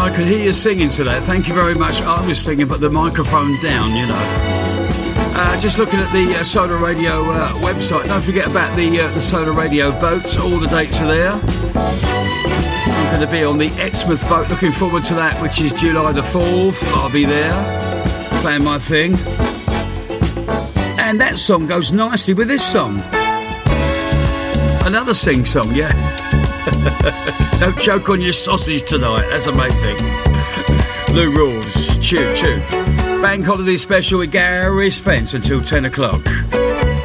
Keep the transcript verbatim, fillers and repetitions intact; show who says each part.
Speaker 1: I could hear you singing to that. Thank you very much. I was singing, but the microphone down, you know. Uh, just looking at the uh, Solar Radio uh, website. Don't forget about the uh, the Solar Radio boats. All the dates are there. I'm going to be on the Exmouth boat. Looking forward to that, which is July the fourth. I'll be there, playing my thing. And that song goes nicely with this song. Another sing song, yeah. Don't choke on your sausage tonight. That's the main thing. Lou Rawls. Chew, chew. Bank holiday special with Gary Spence until ten o'clock.